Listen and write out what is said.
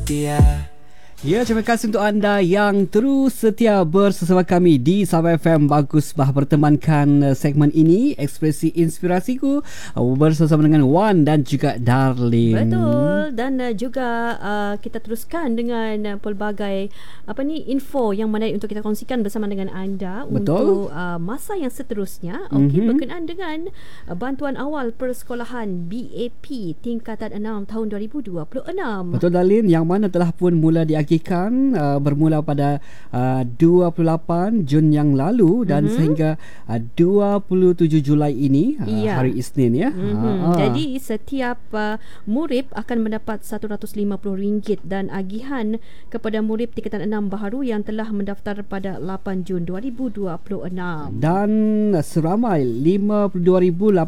setia. Ya, terima kasih untuk anda yang terus setia bersama kami di Sabah FM. Bagus bertemankan segmen ini, Ekspresi Inspirasiku, bersama dengan Wan dan juga Darlene. Betul. Dan juga kita teruskan dengan pelbagai info yang menarik untuk kita kongsikan bersama dengan anda. Betul. Untuk masa yang seterusnya. Okey, berkenaan dengan bantuan awal persekolahan BAP tingkatan 6 tahun 2026. Betul, Darlene, yang mana telah pun mula diagihkan bermula pada 28 Jun yang lalu dan sehingga 27 Julai ini, hari Isnin ya. Jadi setiap murid akan mendapat RM150 dan agihan kepada murid tingkatan 6 baharu yang telah mendaftar pada 8 Jun 2026. Dan seramai 52,800